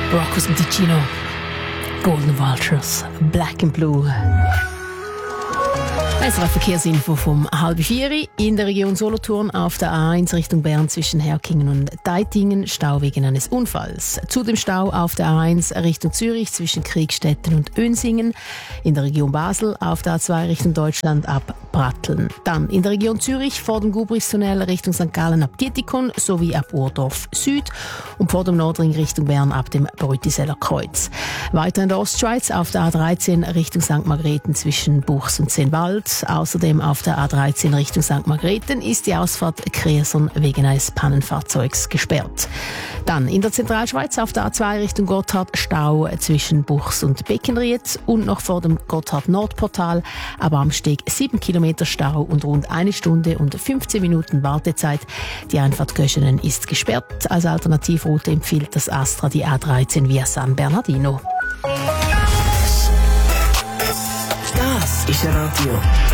Rocco Ticino, Golden Vultures, Black and Blue. Es war Verkehrsinfo vom 3:30 in der Region Solothurn auf der A1 Richtung Bern zwischen Herkingen und Deitingen, Stau wegen eines Unfalls. Zudem Stau auf der A1 Richtung Zürich zwischen Kriegstetten und Önsingen, in der Region Basel auf der A2 Richtung Deutschland ab Pratteln. Dann in der Region Zürich vor dem Gubristunnel Richtung St. Gallen ab Dietikon sowie ab Urdorf Süd und vor dem Nordring Richtung Bern ab dem Brütiseller Kreuz. Weiter in der Ostschweiz auf der A13 Richtung St. Margrethen zwischen Buchs und Zehnwald. Außerdem auf der A13 Richtung St. Margrethen ist die Ausfahrt Kriesern wegen eines Pannenfahrzeugs gesperrt. Dann in der Zentralschweiz auf der A2 Richtung Gotthard Stau zwischen Buchs und Beckenried und noch vor dem Gotthard-Nordportal ab Amsteg 7 Kilometer Stau und rund 1 Stunde und 15 Minuten Wartezeit. Die Einfahrt Göschenen ist gesperrt. Als Alternativroute empfiehlt das Astra die A13 via San Bernardino. Das ist Radio.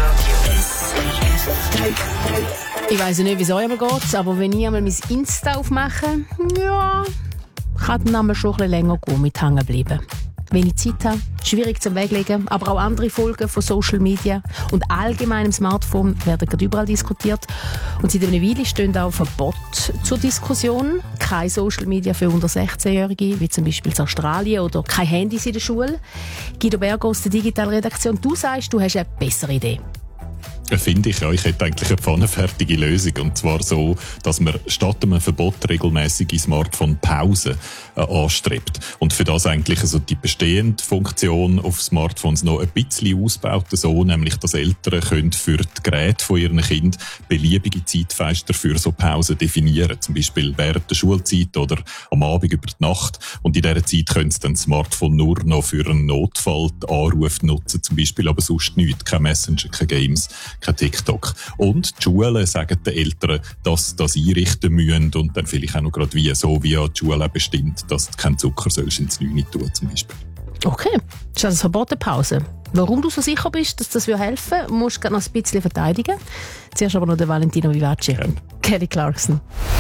Ich weiss nicht, wie es euch aber geht, aber wenn ich einmal mein Insta aufmache, ja, kann dann einmal schon ein bisschen länger gehen mit hängen bleiben. Wenn ich Zeit habe, schwierig zum Weglegen, aber auch andere Folgen von Social Media und allgemeinem Smartphone werden gerade überall diskutiert. Und seit einer Weile stehen auch Verbote zur Diskussion. Kein Social Media für unter 16-Jährige, wie zum Beispiel in Australien, oder kein Handys in der Schule. Guido Berger aus der Digitalredaktion, du sagst, du hast eine bessere Idee. Finde ich, ja. Ich hätte eigentlich eine pfannenfertige Lösung. Und zwar so, dass man statt einem Verbot regelmäßige Smartphone-Pausen anstrebt. Und für das eigentlich also die bestehende Funktion auf Smartphones noch ein bisschen ausbaut, so, nämlich, dass Eltern können für die Geräte von ihren Kindern beliebige Zeitfenster für so Pausen definieren. Zum Beispiel während der Schulzeit oder am Abend über die Nacht. Und in dieser Zeit können sie dann das Smartphone nur noch für einen Notfall, Anruf nutzen, zum Beispiel, aber sonst nichts. Kein Messenger, keine Games, kein TikTok. Und die Schulen sagen den Eltern, dass sie das einrichten müssen und dann vielleicht auch noch gerade wie die Schule bestimmt, dass du keinen Zucker sollst ins 9 tun, zum Beispiel. Okay, das ist also verbotene Pause. Warum du so sicher bist, dass das helfen würde, musst du noch ein bisschen verteidigen. Zuerst aber noch der Valentino Vivace. Kelly Clarkson.